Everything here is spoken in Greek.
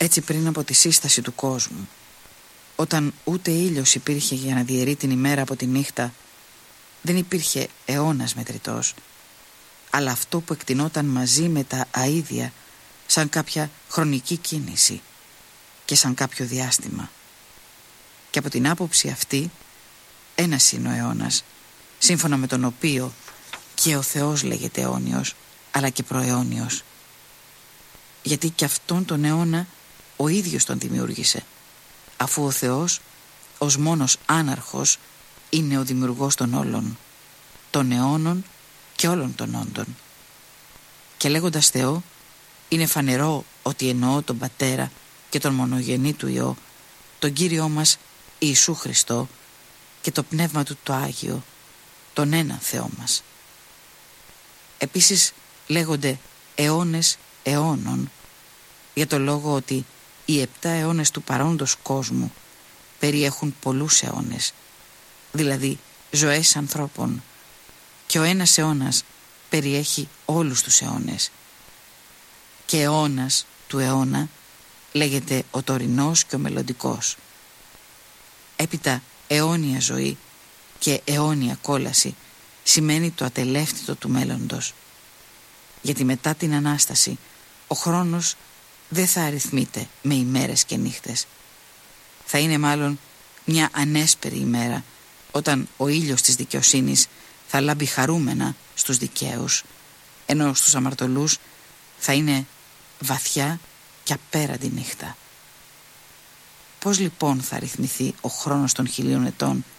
Έτσι πριν από τη σύσταση του κόσμου, όταν ούτε ήλιος υπήρχε για να διαιρεί την ημέρα από τη νύχτα, δεν υπήρχε αιώνας μετρητός, αλλά αυτό που εκτινόταν μαζί με τα αΐδια σαν κάποια χρονική κίνηση και σαν κάποιο διάστημα. Και από την άποψη αυτή, ένας είναι ο αιώνας, σύμφωνα με τον οποίο και ο Θεός λέγεται αιώνιος, αλλά και προαιώνιος. Γιατί και αυτόν τον αιώνα ο ίδιος τον δημιούργησε, αφού ο Θεός ως μόνος άναρχος είναι ο δημιουργός των όλων, των αιώνων και όλων των όντων. Και λέγοντας Θεό, είναι φανερό ότι εννοώ τον Πατέρα και τον μονογενή του Υιό, τον Κύριό μας Ιησού Χριστό και το Πνεύμα του το Άγιο, τον έναν Θεό μας. Επίσης λέγονται αιώνες αιώνων, για το λόγο ότι οι 7 αιώνες του παρόντος κόσμου περιέχουν πολλούς αιώνες, δηλαδή ζωές ανθρώπων, και ο ένας αιώνας περιέχει όλους τους αιώνες. Και αιώνας του αιώνα λέγεται ο τωρινός και ο μελλοντικός. Έπειτα αιώνια ζωή και αιώνια κόλαση σημαίνει το ατελεύτητο του μέλλοντος. Γιατί μετά την Ανάσταση ο χρόνος δεν θα αριθμείται με ημέρες και νύχτες. Θα είναι μάλλον μια ανέσπερη ημέρα, όταν ο ήλιος της δικαιοσύνης θα λάμπει χαρούμενα στους δικαίους, ενώ στους αμαρτωλούς θα είναι βαθιά και απέραντη νύχτα. Πώς λοιπόν θα αριθμηθεί ο χρόνος των 1000 ετών